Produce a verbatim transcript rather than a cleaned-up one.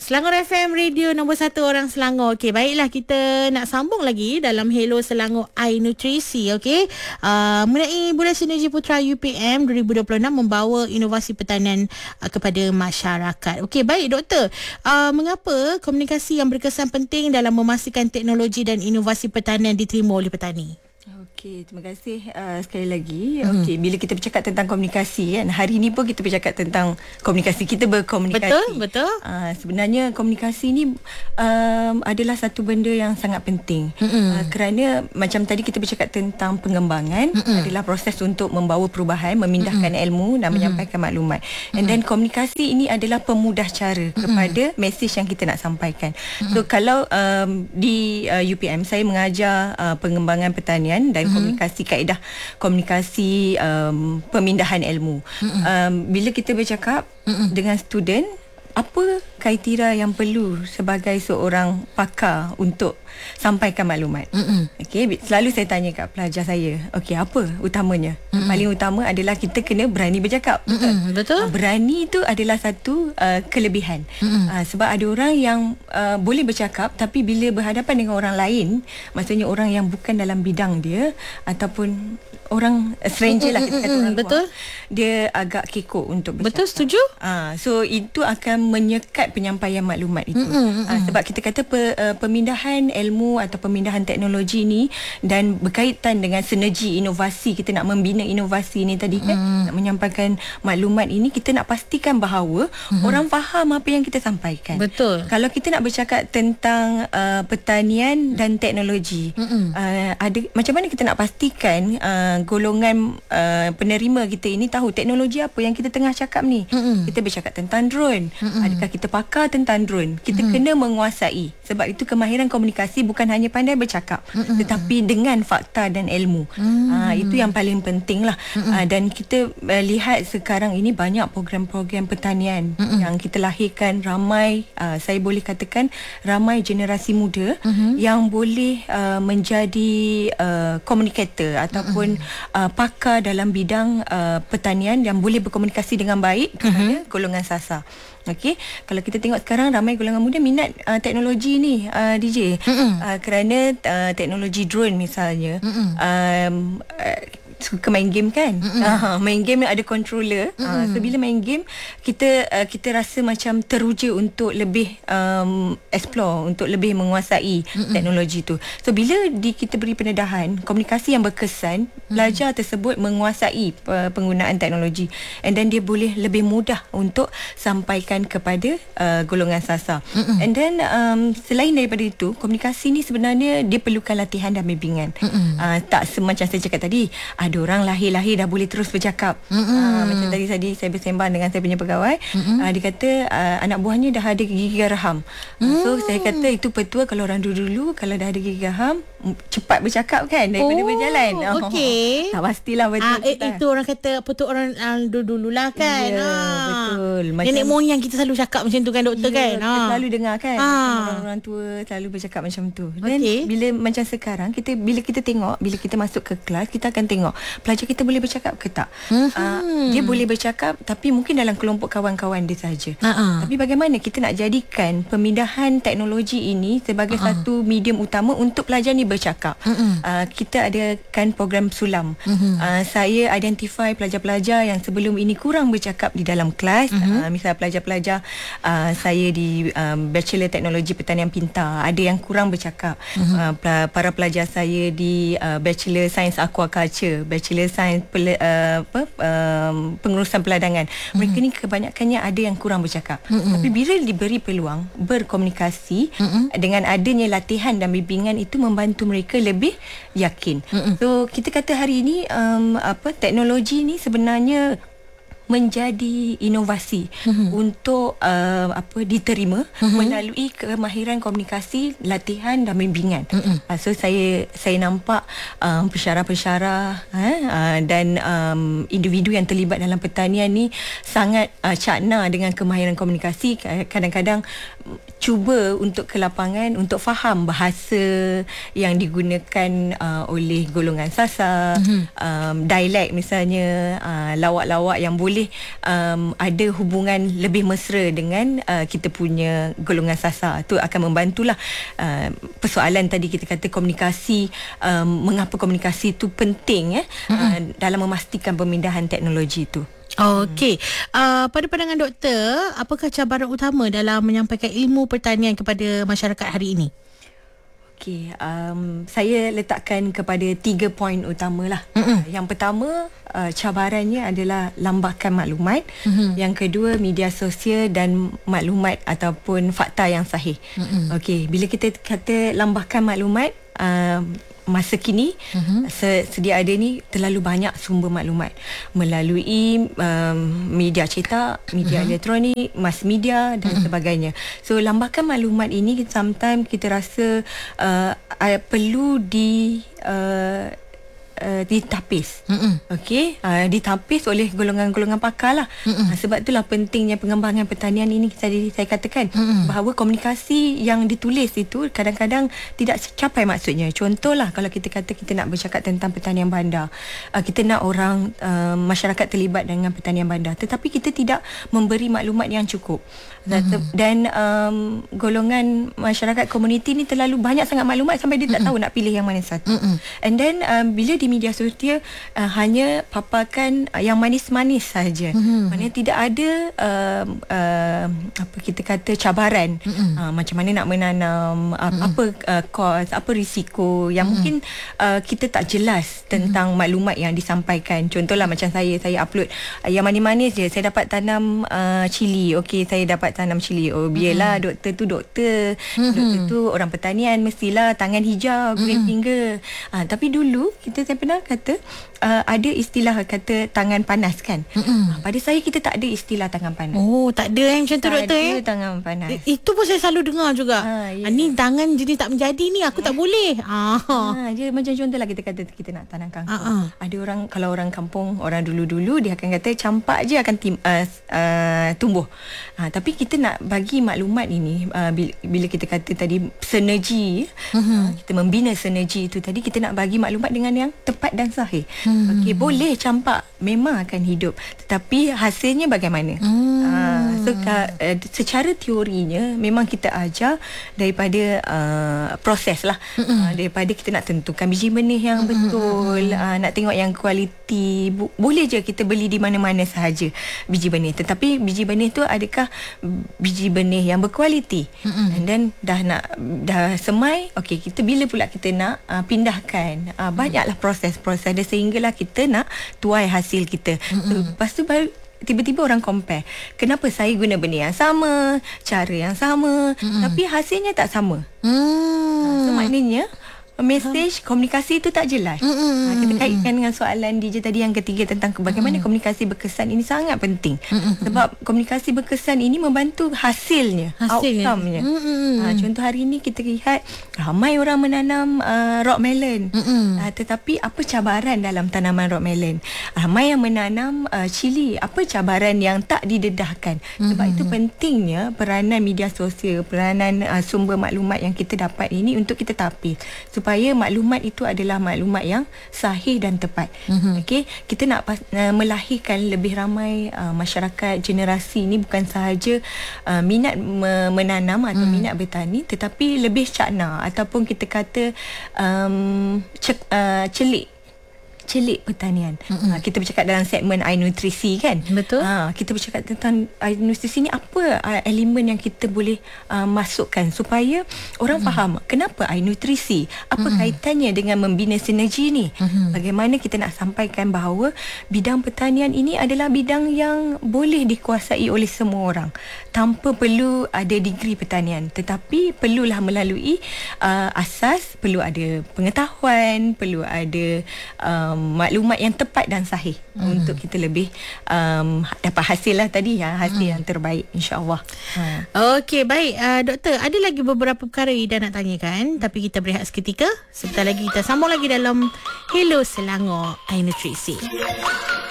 Selangor F M, radio nombor satu orang Selangor. Okey, baiklah, kita nak sambung lagi dalam Hello Selangor iNutrisi. Okey, uh, mengenai Bulan Sinergi Putra U P M dua ribu dua puluh enam membawa inovasi pertanian uh, kepada masyarakat. Okey, baik doktor. Uh, mengapa komunikasi yang berkesan penting dalam memastikan teknologi dan inovasi pertanian diterima oleh petani? Okey, terima kasih uh, sekali lagi. Hmm. Okey, bila kita bercakap tentang komunikasi kan, hari ini pun kita bercakap tentang komunikasi. Kita berkomunikasi. Betul, betul. Uh, sebenarnya komunikasi ni um, adalah satu benda yang sangat penting. Hmm. Uh, kerana macam tadi kita bercakap tentang pengembangan, hmm. adalah proses untuk membawa perubahan, memindahkan hmm. ilmu dan hmm. menyampaikan maklumat. And then komunikasi ini adalah pemudah cara hmm. kepada mesej yang kita nak sampaikan. Hmm. So kalau um, di uh, U P M saya mengajar uh, pengembangan pertanian dan komunikasi, kaedah komunikasi um, pemindahan ilmu. Mm-hmm. Um, bila kita bercakap mm-hmm. dengan student, apa kriteria yang perlu sebagai seorang pakar untuk sampaikan maklumat? Mm-hmm. Okey, selalu saya tanya kat pelajar saya, okey, apa utamanya? Mm-hmm. Paling utama adalah kita kena berani bercakap. Mm-hmm. Betul? Uh, berani itu adalah satu uh, kelebihan. Mm-hmm. Uh, sebab ada orang yang uh, boleh bercakap tapi bila berhadapan dengan orang lain, maksudnya orang yang bukan dalam bidang dia ataupun orang stranger lah, kita kata orang betul, luar, dia agak kekok untuk bercakap. Betul, setuju. Uh, so itu akan menyekat penyampaian maklumat itu. Mm-hmm. Uh, sebab kita kata pe, uh, pemindahan ilmu atau pemindahan teknologi ni dan berkaitan dengan sinergi inovasi, kita nak membina inovasi ni tadi kan, mm. nak menyampaikan maklumat ini, kita nak pastikan bahawa mm-hmm. orang faham apa yang kita sampaikan. Betul. Kalau kita nak bercakap tentang uh, pertanian dan teknologi, mm-hmm. uh, ada macam mana kita nak pastikan uh, golongan uh, penerima kita ini tahu teknologi apa yang kita tengah cakap ni. Mm-hmm. Kita bercakap tentang drone. Mm-hmm. Adakah kita pakar tentang drone? Kita mm-hmm. kena menguasai. Sebab itu kemahiran komunikasi bukan hanya pandai bercakap, mm-hmm. tetapi dengan fakta dan ilmu. Mm-hmm. Uh, itu yang paling penting lah. Mm-hmm. Uh, dan kita uh, lihat sekarang ini banyak program-program pertanian mm-hmm. yang kita lahirkan, ramai, uh, saya boleh katakan ramai generasi muda mm-hmm. yang boleh uh, menjadi uh, communicator ataupun mm-hmm. Uh, pakar dalam bidang uh, pertanian yang boleh berkomunikasi dengan baik kepada uh-huh. golongan sasar. Okey, kalau kita tengok sekarang ramai golongan muda minat uh, teknologi ni, uh, D J. Uh-huh. Uh, kerana uh, teknologi drone misalnya, uh-huh. um, uh, suka main game kan. Mm-hmm. Uh, main game ada controller. Mm-hmm. Uh, so bila main game kita uh, kita rasa macam teruja untuk lebih um, explore, untuk lebih menguasai mm-hmm. teknologi tu. So bila di, kita beri pendedahan komunikasi yang berkesan, mm-hmm. pelajar tersebut menguasai uh, penggunaan teknologi, and then dia boleh lebih mudah untuk sampaikan kepada uh, golongan sasar. Mm-hmm. And then um, selain daripada itu, komunikasi ni sebenarnya dia perlukan latihan dan bimbingan. Mm-hmm. Uh, tak semacam saya cakap tadi, ada orang lahir-lahir dah boleh terus bercakap. Mm-hmm. Uh, macam tadi tadi saya bersembang dengan saya punya pegawai, mm-hmm. uh, dia kata uh, anak buahnya dah ada gigi garaham. Mm. So saya kata itu petua kalau orang dulu-dulu kalau dah ada gigi garaham cepat bercakap kan daripada oh, berjalan. Okey. Tak pastilah betul. Ah, eh, itu orang kata petua orang uh, dulu-dululah kan. Ya, ah. betul. Macam nenek moyang kita selalu cakap macam tu kan doktor, ya, kan. Kita ah. selalu dengar kan. Ah. Orang-orang tua selalu bercakap macam tu. Dan okay. bila macam sekarang kita bila kita tengok, bila kita masuk ke kelas, kita akan tengok pelajar kita boleh bercakap ke tak? Mm-hmm. Uh, dia boleh bercakap tapi mungkin dalam kelompok kawan-kawan dia saja. Uh-uh. Tapi bagaimana kita nak jadikan pemindahan teknologi ini sebagai uh-uh. satu medium utama untuk pelajar ni bercakap? Uh-uh. Uh, kita adakan program sulam. Uh-huh. Uh, saya identify pelajar-pelajar yang sebelum ini kurang bercakap di dalam kelas. Uh-huh. Uh, misal pelajar-pelajar uh, saya di um, Bachelor Teknologi Pertanian Pintar, ada yang kurang bercakap. Uh-huh. Uh, para pelajar saya di uh, Bachelor Sains Aquaculture, Bachelor Sains pele, uh, apa, um, pengurusan peladangan. Uh-huh. Mereka ni kebanyakannya ada yang kurang bercakap. Uh-huh. Tapi bila diberi peluang berkomunikasi, uh-huh. dengan adanya latihan dan bimbingan itu membantu mereka lebih yakin. Mm-mm. So kita kata hari ini um, apa teknologi ni sebenarnya menjadi inovasi mm-hmm. untuk uh, apa diterima mm-hmm. melalui kemahiran komunikasi, latihan dan bimbingan. Mm-hmm. Uh, so saya saya nampak um, pensyarah-pensyarah eh, uh, dan um, individu yang terlibat dalam pertanian ni sangat uh, cakna dengan kemahiran komunikasi. Kadang-kadang cuba untuk ke lapangan untuk faham bahasa yang digunakan uh, oleh golongan Sasa, mm-hmm. um, dialek misalnya, uh, lawak-lawak yang boleh um, ada hubungan lebih mesra dengan uh, kita punya golongan Sasa. Itu akan membantulah uh, persoalan tadi kita kata komunikasi, um, mengapa komunikasi itu penting eh, mm-hmm. uh, dalam memastikan pemindahan teknologi itu. Okey. Uh, pada pandangan doktor, apakah cabaran utama dalam menyampaikan ilmu pertanian kepada masyarakat hari ini? Okey, um, saya letakkan kepada tiga poin utama lah. Mm-hmm. Yang pertama, uh, cabarannya adalah lambakan maklumat. Mm-hmm. Yang kedua, media sosial dan maklumat ataupun fakta yang sahih. Mm-hmm. Okey, bila kita kata lambakan maklumat, uh, masa kini uh-huh. sedia ada ni terlalu banyak sumber maklumat melalui um, media cetak, media uh-huh. elektronik, mass media dan uh-huh. sebagainya. So lambakan maklumat ini sometimes kita rasa uh, uh, perlu di uh, Uh, ditapis. Okey, uh, ditapis oleh golongan-golongan pakar lah. Uh, sebab itulah pentingnya pengembangan pertanian ini tadi saya katakan Mm-mm. bahawa komunikasi yang ditulis itu kadang-kadang tidak capai maksudnya. Contohlah kalau kita kata kita nak bercakap tentang pertanian bandar, uh, kita nak orang uh, masyarakat terlibat dengan pertanian bandar, tetapi kita tidak memberi maklumat yang cukup. Mm-hmm. Dan um, golongan masyarakat komuniti ni terlalu banyak sangat maklumat sampai dia Mm-mm. tak tahu nak pilih yang mana satu. Mm-mm. And then um, bila di media sosial uh, hanya paparkan uh, yang manis-manis saja. Mm-hmm. Maknanya tidak ada uh, uh, apa kita kata cabaran mm-hmm. uh, macam mana nak menanam, uh, mm-hmm. apa uh, kos, apa risiko yang mm-hmm. mungkin uh, kita tak jelas tentang mm-hmm. maklumat yang disampaikan. Contohlah macam saya saya upload uh, yang manis-manis je, saya dapat tanam uh, cili. Okey, saya dapat tanam cili. Oh biarlah mm-hmm. doktor tu doktor. Mm-hmm. Doktor tu orang pertanian, mestilah tangan hijau, green mm-hmm. finger. Uh, tapi dulu kita saya pernah kata uh, ada istilah kata tangan panas kan. Uh, pada saya kita tak ada istilah tangan panas. Oh, tak ada yang macam tu doktor ya. Tak ada tangan panas. I, itu pun saya selalu dengar juga. Ha, ya. ah, ni tangan jenis tak menjadi ni aku tak boleh. Ah. Ha, dia macam contohlah kita kata kita nak tanam kangkung. Uh-uh. Ada orang kalau orang kampung, orang dulu-dulu dia akan kata campak je akan tim, uh, uh, tumbuh. Ha, tapi kita nak bagi maklumat ini uh, bila, bila kita kata tadi sinergi, uh-huh. uh, kita membina sinergi itu tadi, kita nak bagi maklumat dengan yang tepat dan sahih. Hmm. Okey, boleh campak memang akan hidup, tetapi hasilnya bagaimana? Hmm. Uh, so uh, secara teorinya memang kita ajar daripada uh, proses lah. Hmm. Uh, daripada kita nak tentukan biji benih yang betul, hmm. uh, nak tengok yang kualiti. Bo- boleh je kita beli di mana-mana sahaja biji benih, tetapi biji benih tu adakah biji benih yang berkualiti? Hmm. And then dah nak dah semai, okey, kita bila pula kita nak uh, pindahkan, uh, banyaklah proses-proses ada sehinggalah kita nak tuai hasil kita. Mm-hmm. Lepas tu baru tiba-tiba orang compare. Kenapa saya guna benih yang sama, cara yang sama, mm-hmm. tapi hasilnya tak sama? Mm. So maknanya mesej komunikasi itu tak jelas. Mm-hmm. Ha, kita kaitkan dengan soalan D J tadi yang ketiga tentang bagaimana mm-hmm. komunikasi berkesan ini sangat penting. Mm-hmm. Sebab komunikasi berkesan ini membantu hasilnya, hasilnya. outcome-nya. Mm-hmm. Ha, contoh hari ini kita lihat ramai orang menanam uh, rock melon. Mm-hmm. Ha, tetapi apa cabaran dalam tanaman rock melon? Ramai yang menanam uh, cili. Apa cabaran yang tak didedahkan? Mm-hmm. Sebab itu pentingnya peranan media sosial, peranan uh, sumber maklumat yang kita dapat ini untuk kita tapis supaya maklumat itu adalah maklumat yang sahih dan tepat. Mm-hmm. Okey, kita nak pas, uh, melahirkan lebih ramai uh, masyarakat generasi ini bukan sahaja uh, minat me- menanam atau mm. minat bertani, tetapi lebih cakna ataupun kita kata um, ce- uh, celik celik pertanian. Mm-hmm. Ha, kita bercakap dalam segmen air nutrisi kan. Betul. Ha, kita bercakap tentang air nutrisi ni apa uh, elemen yang kita boleh uh, masukkan supaya orang mm-hmm. faham kenapa air nutrisi, apa mm-hmm. kaitannya dengan membina sinergi ni. Mm-hmm. Bagaimana kita nak sampaikan bahawa bidang pertanian ini adalah bidang yang boleh dikuasai oleh semua orang tanpa perlu ada degree pertanian, tetapi perlulah melalui uh, asas, perlu ada pengetahuan, perlu ada um, maklumat yang tepat dan sahih hmm. untuk kita lebih um, dapat hasil lah tadi ya, hasil hmm. yang terbaik insya-Allah. Ha. Okey, baik uh, doktor, ada lagi beberapa perkara Ida nak tanyakan, tapi kita berehat seketika. Sebentar lagi kita sambung lagi dalam Hello Selangor Air Nutrisi.